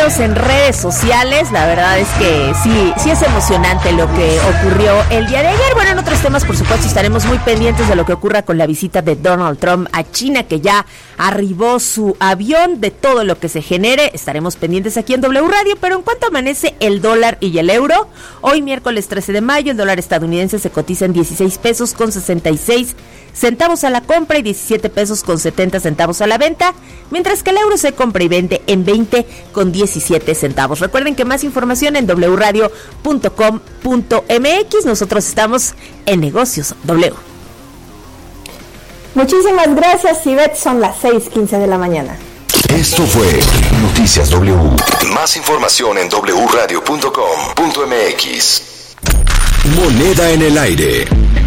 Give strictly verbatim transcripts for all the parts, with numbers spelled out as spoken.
videos en redes sociales. La verdad es que sí, sí es emocionante lo que ocurrió el día de ayer. Bueno, en otros temas, por supuesto, estaremos muy pendientes de lo que ocurra con la visita de Donald Trump a China, que ya arribó su avión, de todo lo que se genere. Estaremos pendientes aquí en W Radio, pero en cuanto amanece el dólar y el euro, hoy miércoles trece de mayo, el dólar estadounidense se cotiza en dieciséis pesos con sesenta y seis centavos a la compra y diecisiete pesos con setenta centavos a la venta, mientras que el euro se compra y vende en veinte con diecisiete centavos. Recuerden que más información en doble u radio punto com punto m x. Nosotros estamos en Negocios W. Muchísimas gracias, Ivette. Son las seis quince de la mañana. Esto fue Noticias W. Más información en doble u radio punto com punto m x. Moneda en el aire.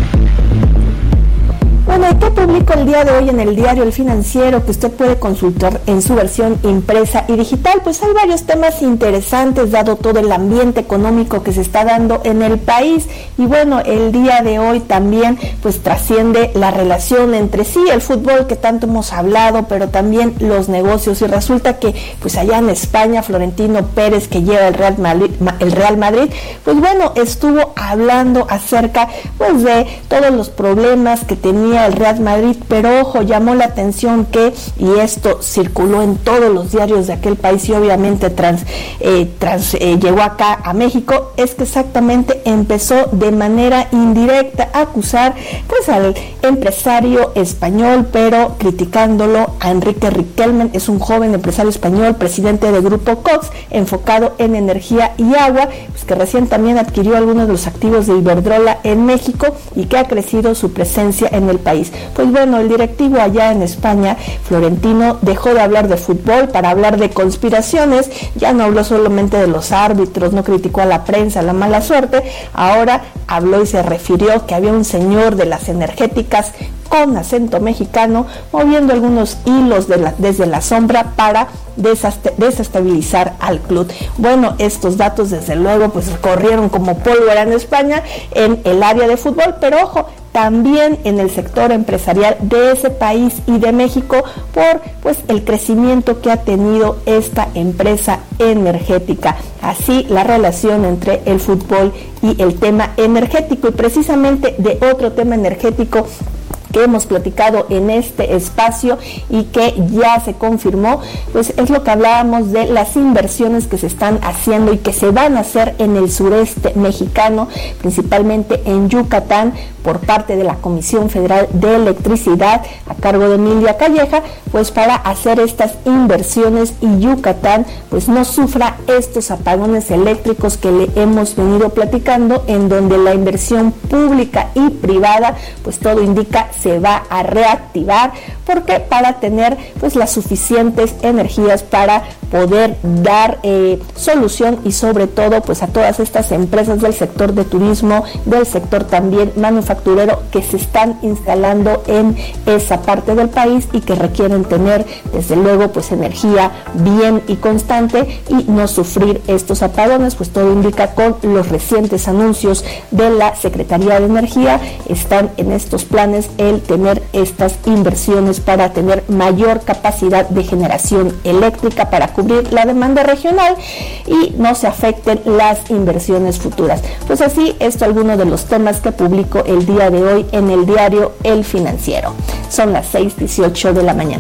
Bueno, ¿y qué publico el día de hoy en el diario El Financiero que usted puede consultar en su versión impresa y digital? Pues hay varios temas interesantes dado todo el ambiente económico que se está dando en el país. Y bueno, el día de hoy también pues trasciende la relación entre sí, el fútbol que tanto hemos hablado, pero también los negocios. Y resulta que pues allá en España, Florentino Pérez, que lleva el Real Madrid, el Real Madrid, pues bueno, estuvo hablando acerca pues de todos los problemas que tenía el Real Madrid, pero ojo, llamó la atención que, y esto circuló en todos los diarios de aquel país y obviamente trans, eh, trans eh, llegó acá a México, es que exactamente empezó de manera indirecta a acusar pues al empresario español, pero criticándolo a Enrique Riquelme. Es un joven empresario español, presidente de Grupo Cox, enfocado en energía y agua, pues que recién también adquirió algunos de los activos de Iberdrola en México y que ha crecido su presencia en el país. Pues bueno, el directivo allá en España, Florentino, dejó de hablar de fútbol para hablar de conspiraciones. Ya no habló solamente de los árbitros, no criticó a la prensa, la mala suerte. Ahora habló y se refirió que había un señor de las energéticas con acento mexicano moviendo algunos hilos de la, desde la sombra para desestabilizar al club. Bueno, estos datos desde luego pues corrieron como pólvora en España en el área de fútbol, pero ojo, también en el sector empresarial de ese país y de México por pues el crecimiento que ha tenido esta empresa energética. Así la relación entre el fútbol y el tema energético, y precisamente de otro tema energético que hemos platicado en este espacio y que ya se confirmó, pues es lo que hablábamos de las inversiones que se están haciendo y que se van a hacer en el sureste mexicano, principalmente en Yucatán, por parte de la Comisión Federal de Electricidad a cargo de Emilia Calleja, pues para hacer estas inversiones y Yucatán pues no sufra estos apagones eléctricos que le hemos venido platicando, en donde la inversión pública y privada pues todo indica se va a reactivar, porque para tener pues las suficientes energías para poder dar eh, solución y sobre todo pues a todas estas empresas del sector de turismo, del sector también manufacturero que se están instalando en esa parte del país y que requieren tener desde luego pues energía bien y constante y no sufrir estos apagones. Pues todo indica con los recientes anuncios de la Secretaría de Energía, están en estos planes el tener estas inversiones para tener mayor capacidad de generación eléctrica para cubrir la demanda regional y no se afecten las inversiones futuras. Pues así, esto es alguno de los temas que publico el día de hoy en el diario El Financiero. Son las seis dieciocho de la mañana.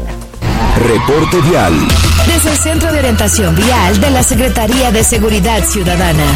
Reporte vial. Desde el Centro de Orientación Vial de la Secretaría de Seguridad Ciudadana.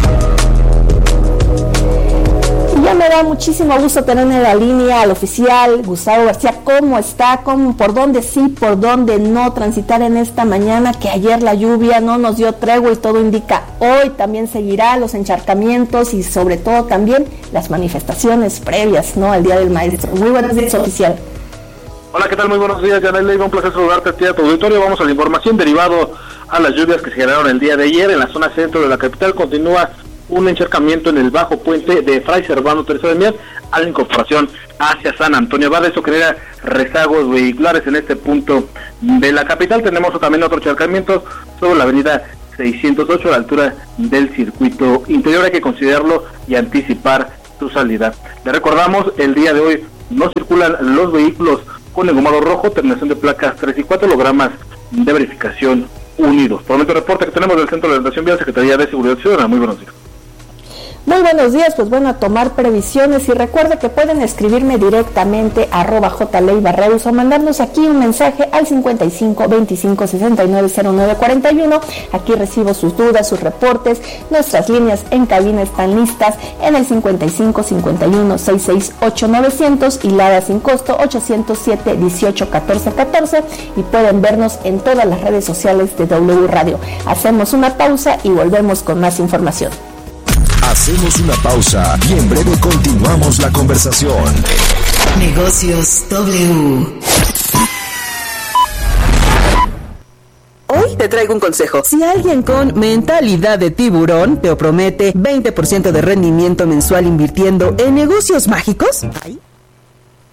Ya me da muchísimo gusto tener en la línea al oficial Gustavo García. ¿Cómo está? ¿Cómo, por dónde sí, por dónde no transitar en esta mañana? Que ayer la lluvia no nos dio tregua y todo indica hoy también seguirá los encharcamientos y sobre todo también las manifestaciones previas, ¿no?, al Día del Maestro. Muy buenos días, oficial. Hola, ¿qué tal? Muy buenos días, Yanel. Un placer saludarte a ti, a tu auditorio. Vamos a la información derivado a las lluvias que se generaron el día de ayer. En la zona centro de la capital continúa un encharcamiento en el bajo puente de Fray Servando Teresa de Mier a la incorporación hacia San Antonio Abad. Eso genera rezagos vehiculares en este punto de la capital. Tenemos también otro encharcamiento sobre la avenida seiscientos ocho a la altura del circuito interior. Hay que considerarlo y anticipar su salida. Le recordamos, el día de hoy no circulan los vehículos con engomado rojo, terminación de placas tres y cuatro, logramas de verificación Unidos. Por el momento, reporte que tenemos del Centro de Orientación Vial, Secretaría de Seguridad Ciudadana. Muy buenos días. Muy buenos días, pues bueno, a tomar previsiones y recuerde que pueden escribirme directamente a arroba jleiva-reus o mandarnos aquí un mensaje al cincuenta y cinco veinticinco sesenta y nueve cero nueve cuarenta y uno. Aquí recibo sus dudas, sus reportes. Nuestras líneas en cabina están listas en el cincuenta y cinco cincuenta y uno sesenta y seis ocho novecientos y Lada sin costo ochocientos siete dieciocho catorce catorce, y pueden vernos en todas las redes sociales de W Radio. Hacemos una pausa y volvemos con más información. Hacemos una pausa y en breve continuamos la conversación. Negocios W. Hoy te traigo un consejo. Si alguien con mentalidad de tiburón te promete veinte por ciento de rendimiento mensual invirtiendo en negocios mágicos, ahí